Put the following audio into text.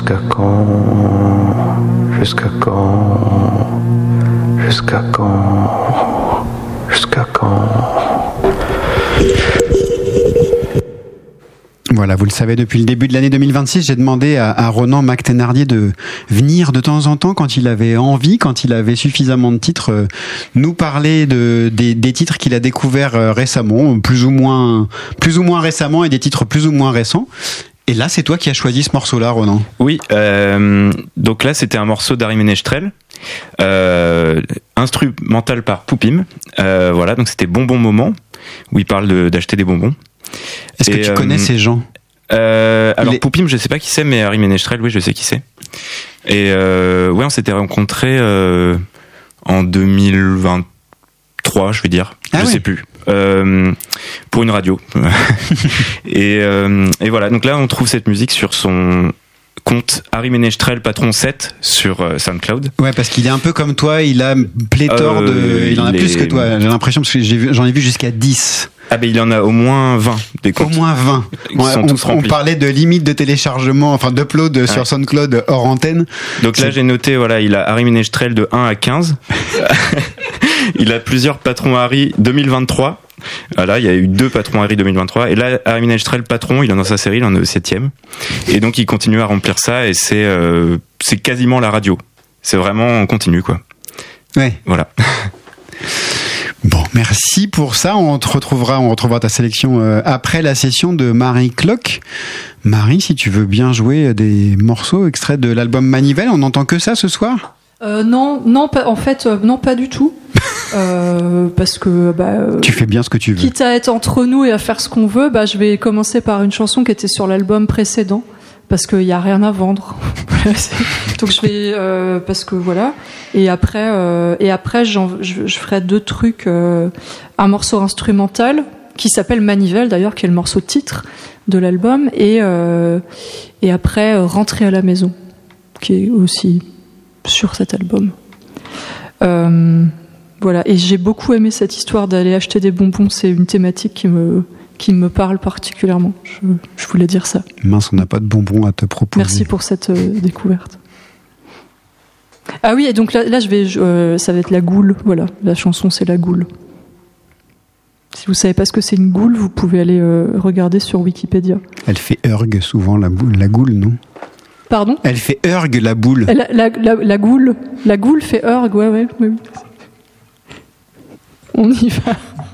Jusqu'à quand? Jusqu'à quand? Jusqu'à quand? Jusqu'à quand? Voilà, vous le savez, depuis le début de l'année 2026, j'ai demandé à Ronan Mac-Thénardier de venir de temps en temps, quand il avait envie, quand il avait suffisamment de titres, nous parler des titres qu'il a découverts récemment, plus ou moins récemment, et des titres plus ou moins récents. Et là, c'est toi qui as choisi ce morceau-là, Ronan. Oui, donc là, c'était un morceau d'Harry Ménestrel, instrumental par Poupim. Voilà, donc c'était Bonbon Moment, où il parle d'acheter des bonbons. Est-ce que tu connais ces gens? Alors Poupim, je sais pas qui c'est, mais Harry Ménestrel, oui, je sais qui c'est. Et ouais, on s'était rencontrés en 2023, je vais dire. Je sais plus. Pour une radio. et voilà, donc là, on trouve cette musique sur son compte Harry Ménestrel Patron 7 sur SoundCloud. Ouais, parce qu'il est un peu comme toi, il a pléthore il en a plus que toi, j'ai l'impression, parce que j'en ai vu jusqu'à 10. Ah ben il en a au moins 20 des comptes. Au moins 20. On parlait de limite de téléchargement, enfin d'upload sur SoundCloud hors antenne. Donc là j'ai noté, voilà, il a Harry Ménestrel de 1 à 15. Il a plusieurs patrons Harry 2023. Voilà, il y a eu 2 patrons Harry 2023. Et là, Harry Ménestrel patron, il est dans sa série, il en est au 7e. Et donc il continue à remplir ça, et c'est quasiment la radio. C'est vraiment en continu, quoi. Ouais. Voilà. Bon, merci pour ça. On retrouvera ta sélection après la session de Marie Clock. Marie, si tu veux bien jouer des morceaux extraits de l'album Manivelle, on n'entend que ça ce soir? Non, pas du tout. Parce que tu fais bien ce que tu veux. Quitte à être entre nous et à faire ce qu'on veut, je vais commencer par une chanson qui était sur l'album précédent, parce qu'il y a rien à vendre. Donc je vais parce que voilà. Et après je ferai 2 trucs, un morceau instrumental qui s'appelle Manivelle d'ailleurs, qui est le morceau titre de l'album, et après Rentrer à la maison, qui est aussi sur cet album. Voilà, et j'ai beaucoup aimé cette histoire d'aller acheter des bonbons. C'est une thématique qui me parle particulièrement. Je voulais dire ça. Mince, on n'a pas de bonbons à te proposer. Merci pour cette découverte. Ah oui, et donc là ça va être La Goule. Voilà, la chanson c'est La Goule. Si vous savez pas ce que c'est une goule, vous pouvez aller regarder sur Wikipédia. Elle fait urg souvent, la goule, non? Pardon? Elle fait urg, la boule. La goule. La goule fait urg, ouais. On y va.